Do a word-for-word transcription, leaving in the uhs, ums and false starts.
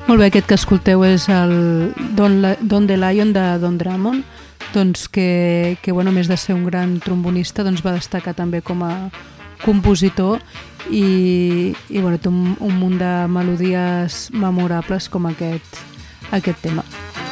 Molt bé, aquest que escolteu és el Don, La, Don the Lion de Don Drummond, doncs que, que bueno, a més de ser un gran trombonista, doncs va destacar també com a compositor i, i bueno, té un, un munt de melodies memorables com aquest, aquest tema.